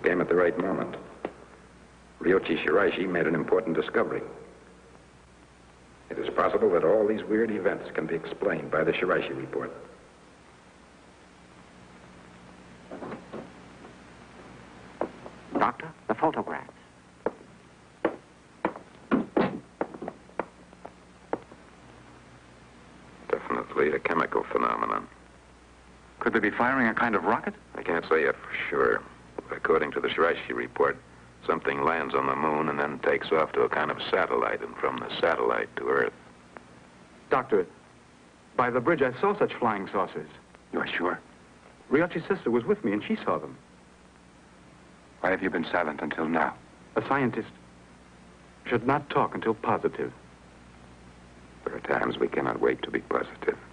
came at the right moment. Ryoichi Shiraishi made an important discovery. It is possible that all these weird events can be explained by the Shiraishi report. Doctor, the photographs. Definitely a chemical phenomenon. Could they be firing a kind of rocket? I can't say it for sure. According to the Shiraishi report, something lands on the moon and then takes off to a kind of satellite, and from the satellite to Earth. Doctor, by the bridge I saw such flying saucers. You're sure? Ryoichi's sister was with me and she saw them. Why have you been silent until now? A scientist should not talk until positive. There are times we cannot wait to be positive.